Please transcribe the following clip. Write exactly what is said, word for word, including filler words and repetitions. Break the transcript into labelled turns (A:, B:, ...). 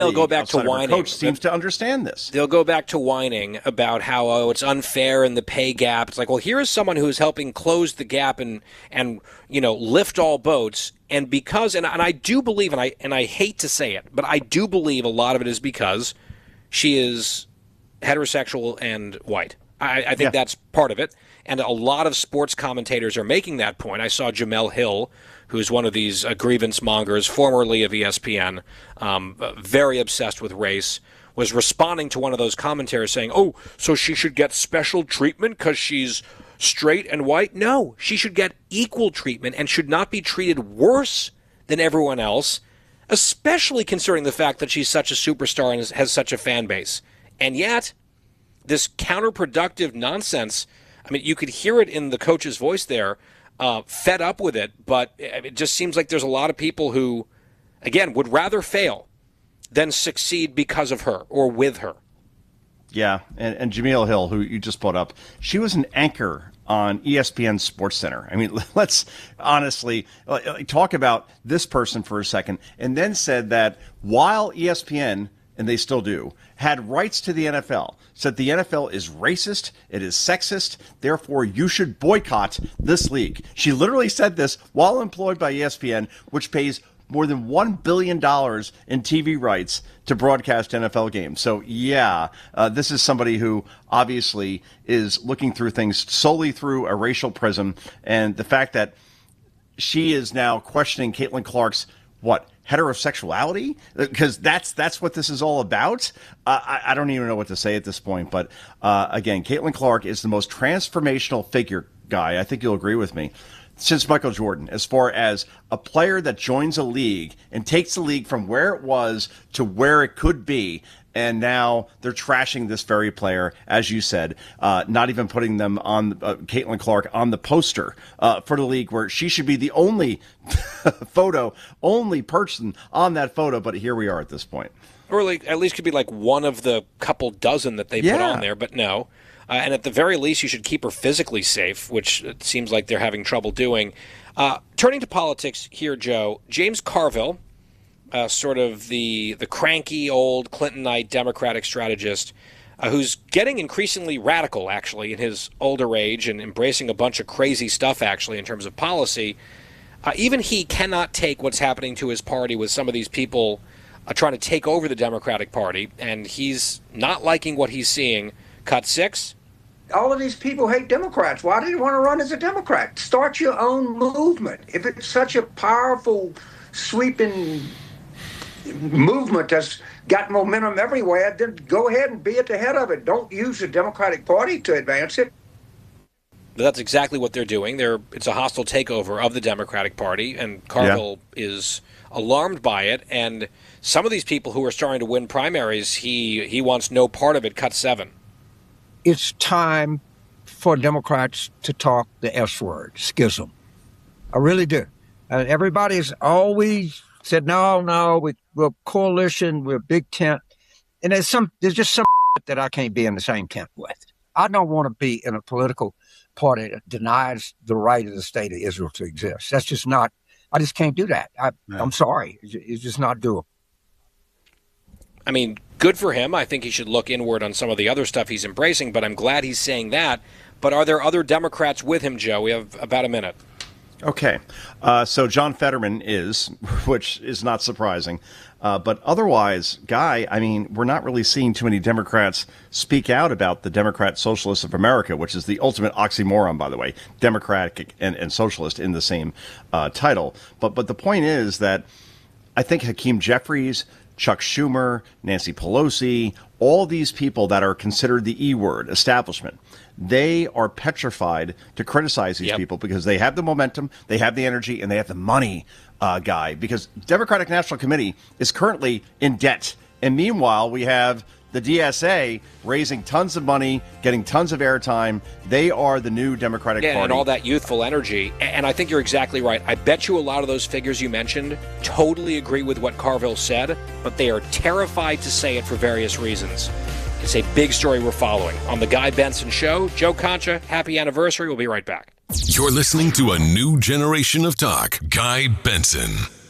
A: they'll go back to whining.
B: Coach seems to understand this.
A: They'll go back to whining about how oh it's unfair in the pay gap. It's like, well, here is someone who is helping close the gap and and you know lift all boats. And because and, and I do believe and I and I hate to say it, but I do believe a lot of it is because she is heterosexual and white. I, I think yeah. that's part of it. And a lot of sports commentators are making that point. I saw Jamel Hill, who's one of these uh, grievance mongers, formerly of E S P N, um, very obsessed with race, was responding to one of those commentators saying, oh, so she should get special treatment because she's straight and white? No, she should get equal treatment and should not be treated worse than everyone else, especially considering the fact that she's such a superstar and has such a fan base. And yet, this counterproductive nonsense, I mean, you could hear it in the coach's voice there, uh, fed up with it, but it just seems like there's a lot of people who, again, would rather fail than succeed because of her or with her.
B: Yeah, and, and Jamil Hill, who you just brought up, she was an anchor on E S P N SportsCenter. I mean, let's honestly talk about this person for a second, and then said that while E S P N, and they still do, had rights to the N F L, said the N F L is racist, it is sexist, therefore you should boycott this league. She literally said this while employed by E S P N, which pays more than one billion dollars in T V rights to broadcast N F L games. So, yeah, uh, this is somebody who obviously is looking through things solely through a racial prism. And the fact that she is now questioning Caitlin Clark's, what, heterosexuality? Because that's that's what this is all about. Uh, I, I don't even know what to say at this point. But, uh, again, Caitlin Clark is the most transformational figure, Guy. I think you'll agree with me. Since Michael Jordan, as far as a player that joins a league and takes the league from where it was to where it could be, and now they're trashing this very player, as you said, uh, not even putting them on uh, Caitlin Clark on the poster uh, for the league, where she should be the only photo, only person on that photo. But here we are at this point.
A: Or like, at least could be like one of the couple dozen that they
B: yeah.
A: put on there, but no. Uh, and at the very least, you should keep her physically safe, which it seems like they're having trouble doing. Uh, turning to politics here, Joe, James Carville, uh, sort of the the cranky old Clintonite Democratic strategist, uh, who's getting increasingly radical, actually, in his older age and embracing a bunch of crazy stuff, actually, in terms of policy. Uh, even he cannot take what's happening to his party with some of these people uh, trying to take over the Democratic Party, and he's not liking what he's seeing. Cut six.
C: All of these people hate Democrats. Why do you want to run as a Democrat? Start your own movement. If it's such a powerful, sweeping movement that's got momentum everywhere, then go ahead and be at the head of it. Don't use the Democratic Party to advance it.
A: That's exactly what they're doing. They're, it's a hostile takeover of the Democratic Party, and Carville yeah. is alarmed by it. And some of these people who are starting to win primaries, he, he wants no part of it. Cut seven.
D: It's time for Democrats to talk the S word, schism. I really do. Uh, everybody's always said, no, no, we, we're a coalition, we're a big tent. And there's some, there's just some that I can't be in the same tent with. I don't want to be in a political party that denies the right of the state of Israel to exist. That's just not, I just can't do that. I, no. I'm sorry. It's, it's just not doable.
A: I mean, good for him. I think he should look inward on some of the other stuff he's embracing, but I'm glad he's saying that. But are there other Democrats with him, Joe? We have about a minute.
B: Okay. Uh, so John Fetterman is, which is not surprising. Uh, but otherwise, Guy, I mean, we're not really seeing too many Democrats speak out about the Democrat Socialists of America, which is the ultimate oxymoron, by the way, Democratic and, and Socialist in the same uh, title. But, but the point is that I think Hakeem Jeffries, Chuck Schumer, Nancy Pelosi, all these people that are considered the E word, establishment, they are petrified to criticize these yep. people because they have the momentum, they have the energy, and they have the money, uh, Guy, because Democratic National Committee is currently in debt. And meanwhile, we have the D S A raising tons of money, getting tons of airtime. They are the new Democratic
A: yeah,
B: Party.
A: And all that youthful energy. And I think you're exactly right. I bet you a lot of those figures you mentioned totally agree with what Carville said, but they are terrified to say it for various reasons. It's a big story we're following. On The Guy Benson Show, Joe Concha, happy anniversary. We'll be right back.
E: You're listening to a new generation of talk. Guy Benson.